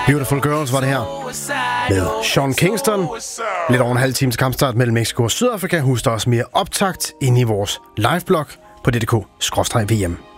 Beautiful Girls var det her med Sean Kingston. Lidt over en halv times kampstart mellem Mexico og Sydafrika. Husk også mere optakt ind i vores liveblog på DDK/VM.